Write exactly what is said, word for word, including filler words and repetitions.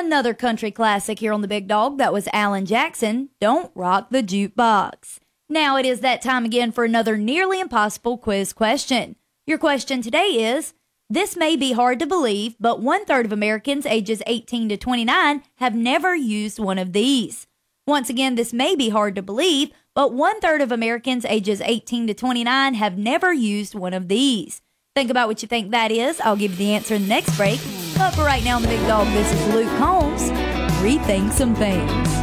Another country classic here on the Big Dog. That was Alan Jackson, Don't Rock the Jukebox. Now it is that time again for another nearly impossible quiz question. Your question today is, this may be hard to believe, but one-third of Americans ages eighteen to twenty-nine have never used one of these. Once again, this may be hard to believe, but one-third of Americans ages eighteen to twenty-nine have never used one of these. Think about what you think that is. I'll give you the answer in the next break. But for right now on the Big Dog, this is Luke Combs. Rethink some things.